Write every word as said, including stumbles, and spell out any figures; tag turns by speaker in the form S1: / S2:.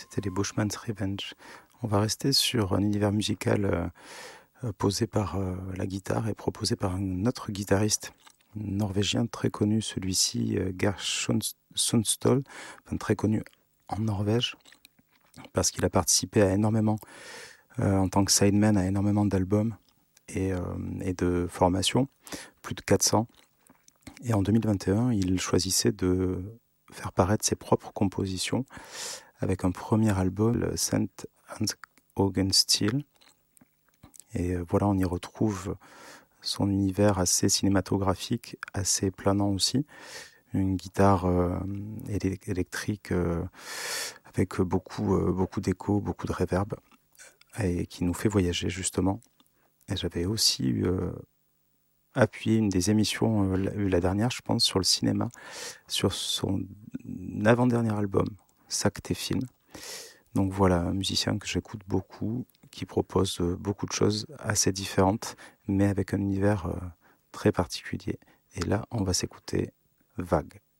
S1: C'était les Bushman's Revenge. On va rester sur un univers musical euh, euh, posé par euh, la guitare et proposé par un autre guitariste norvégien très connu, celui-ci, euh, Geir Sundstol, enfin, très connu en Norvège, parce qu'il a participé à énormément, euh, en tant que sideman, à énormément d'albums et, euh, et de formations, plus de quatre cents. Et en deux mille vingt et un, il choisissait de faire paraître ses propres compositions avec un premier album, le Saint Hans-Augen-Stil. Et voilà, on y retrouve son univers assez cinématographique, assez planant aussi. Une guitare euh, électrique euh, avec beaucoup, euh, beaucoup d'écho, beaucoup de reverb, et qui nous fait voyager justement. Et j'avais aussi eu, euh, appuyé une des émissions, euh, la, la dernière je pense, sur le cinéma, sur son avant-dernier album, Sakte Film. Donc voilà, un musicien que j'écoute beaucoup, qui propose euh, beaucoup de choses assez différentes, mais avec un univers euh, très particulier. Et là, on va s'écouter Vague.